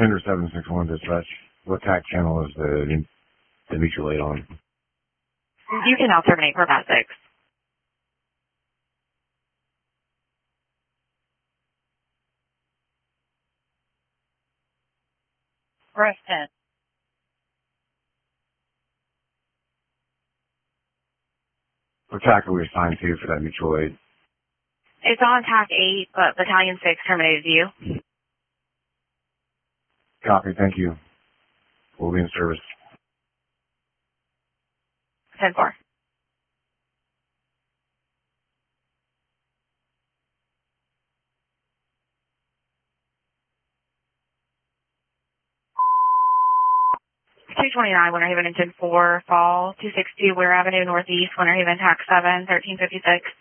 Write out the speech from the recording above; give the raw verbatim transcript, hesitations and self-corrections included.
Tender seven six one dispatch. What tack channel is the, the mutual aid on? You can now terminate for Pat six. Press ten. What tack are we assigned to for that mutual aid? It's on tack eight, but Battalion six terminated you. Copy, thank you. We'll be in service. ten four. two twenty-nine, Winter Haven, ten four, Fall, two sixty, Weir Avenue, Northeast, Winter Haven, tack seven, thirteen fifty-six.